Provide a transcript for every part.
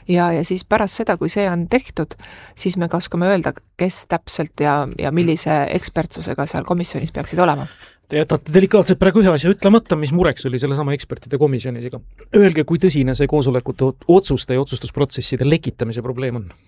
ja siis pärast seda, kui see on tehtud, siis me ka oskame öelda, kes täpselt ja millise ekspertsusega seal komisjonis peaksid olema. Te jätate delikaatselt praegu ühe asja ütlemata, mis mureks oli selle sama ekspertide komisjonisega. Öelge, kui tõsine see koosolekute otsuste ja otsustusprotsesside lekitamise probleem on?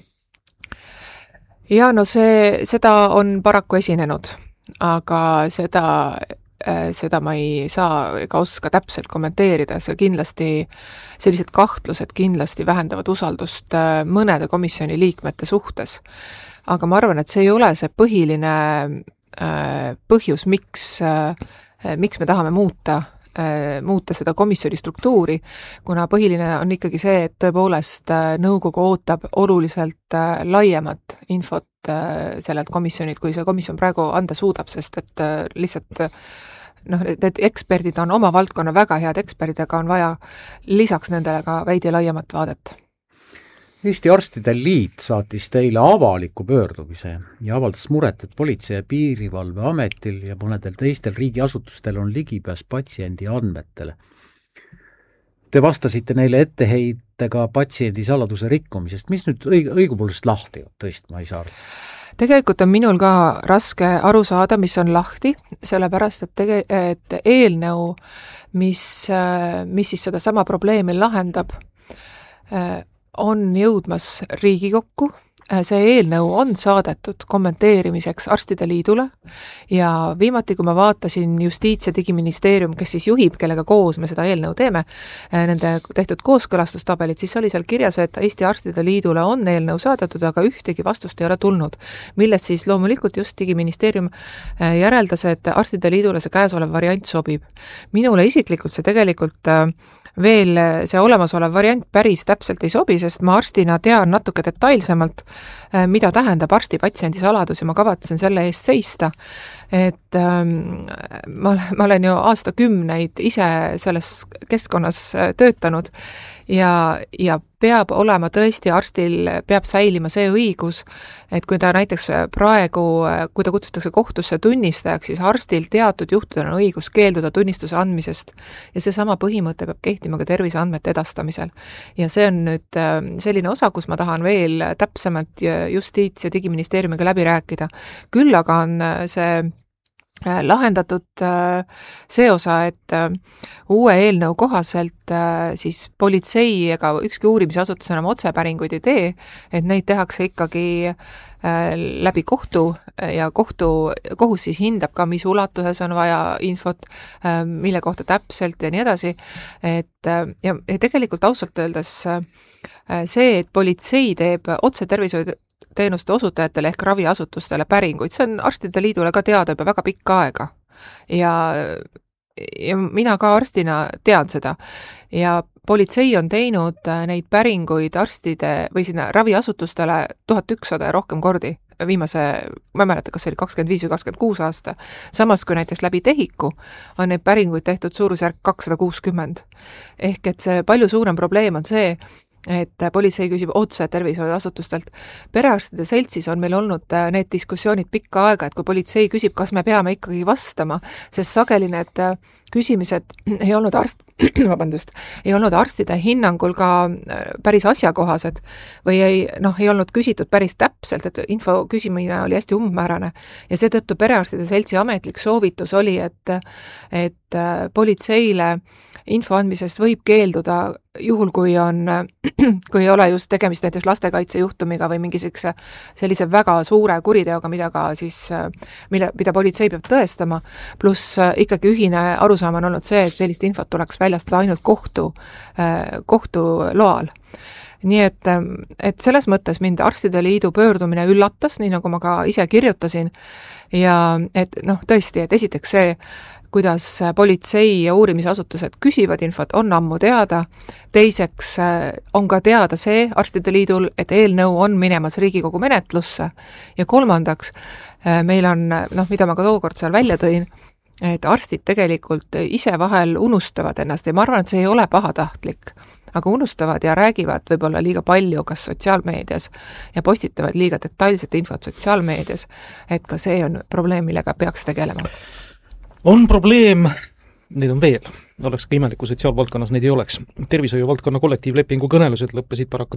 Ja no seda on paraku esinenud, aga seda ma ei saa ega oska täpselt kommenteerida, see kindlasti, sellised kahtlused kindlasti vähendavad usaldust mõnede komisjoni liikmete suhtes. Aga ma arvan, et see ei ole see põhiline põhjus, miks me tahame muuta seda komisjoni struktuuri, kuna põhiline on ikkagi see, et tõepoolest nõukogu ootab oluliselt laiemat infot sellelt komisjonilt, kui see komisjon praegu anda suudab, sest et lihtsalt need eksperdid on oma valdkonna väga head eksperdid, aga on vaja lisaks nendele ka veidi laiemat vaadet. Eesti Arstide Liit saatis teile avaliku pöördumise ja avaldas muret, et Politsei- ja Piirivalveametil ja mõnedel teistel riigiasutustel on ligipääs patsiendi andmetele. Te vastasite neile etteheitega patsiendi saladuse rikkumisest. Mis nüüd õigupoolest lahti on? Tõesti, ma ei saa aru. Tegelikult on minul ka raske aru saada, mis on lahti, sellepärast, et eelnõu, mis siis seda sama probleemi lahendab, on jõudmas Riigikokku. See eelnõu on saadetud kommenteerimiseks Arstide Liidule ja viimati, kui ma vaatasin Justiits- ja Digiministeerium, kes siis juhib, kellega koos me seda eelnõu teeme, nende tehtud kooskõlastustabelit, siis oli seal kirjas, et Eesti Arstide Liidule on eelnõu saadetud, aga ühtegi vastust ei ole tulnud, millest siis loomulikult just Digiministeerium järeldas, et Arstide Liidule see käesolev variant sobib. Minule isiklikult see tegelikult veel see olemasolev variant päris täpselt ei sobi, sest ma arstina tean natuke detailsemalt, mida tähendab arsti-patsiendi saladus ja ma kavatsen selle eest seista. Et ma olen ju aastakümneid ise selles keskkonnas töötanud ja peab olema tõesti, arstil peab säilima see õigus, et kui ta näiteks praegu, kui ta kutsutakse kohtusse tunnistajaks, siis arstil teatud juhtudel on õigus keelduda tunnistuse andmisest ja see sama põhimõte peab kehtima ka terviseandmete edastamisel. Ja see on nüüd selline osa, kus ma tahan veel täpsemalt Justiits- ja Digiministeeriumiga läbi rääkida. Küll aga on see lahendatud see osa, et uue eelnõu kohaselt siis politsei ega ükski uurimisasutus enam otsepäringuid ei tee, et neid tehakse ikkagi läbi kohtu ja kohus siis hindab ka, mis ulatuses on vaja infot, mille kohta täpselt ja nii edasi. Ja tegelikult ausalt öeldes see, et politsei teeb otse tervishoiuteenuste osutajatele ehk raviasutustele päringuid, see on Arstide Liidule ka teada juba väga pikka aega. Ja mina ka arstina tean seda. Ja politsei on teinud neid päringuid arstide või sinna raviasutustele 1100 ja rohkem kordi viimase, ma ei mäleta, kas see oli 25 või 26 aasta. Samas kui näiteks läbi TEHIK-u on neid päringuid tehtud suurusjärk 260. Ehk et see palju suurem probleem on see, et politsei küsib otse tervishoiuasutustelt. Perearstide seltsis on meil olnud need diskussioonid pikka aega, et kui politsei küsib, kas me peame ikkagi vastama, sest sageli need küsimised ei olnud ei olnud arstide hinnangul ka päris asjakohased või ei olnud küsitud päris täpselt, et info küsimine oli hästi umbmäärane ja seetõttu Perearstide seltsi ametlik soovitus oli, et politseile info andmisest võib keelduda juhul, kui ei ole just tegemist näiteks lastekaitsejuhtumiga või mingi sellise väga suure kuriteoga, mida politsei peab tõestama, pluss ikkagi ühine arusaam on olnud see, et sellist infot tuleks väljastada ainult kohtu loal. Nii et selles mõttes mind Arstide Liidu pöördumine üllatas, nii nagu ma ka ise kirjutasin ja et tõesti, et esiteks see, kuidas politsei ja uurimisasutused küsivad infot, on ammu teada. Teiseks on ka teada see Arstide Liidul, et eelnõu on minemas Riigikogu menetlusse. Ja kolmandaks, meil on, mida ma ka tookord seal välja tõin, et arstid tegelikult ise vahel unustavad ennast ja ma arvan, et see ei ole pahatahtlik, aga unustavad ja räägivad võib-olla liiga palju kas sotsiaalmeedias ja postitavad liiga detailset infot sotsiaalmeedias, et ka see on probleem, millega peaks tegelema. On probleem, neid on veel, oleks ka imelik, kui sotsiaalvaldkonnas neid ei oleks. Tervishoiu valdkonna kollektiivlepingu kõnelused lõppesid paraku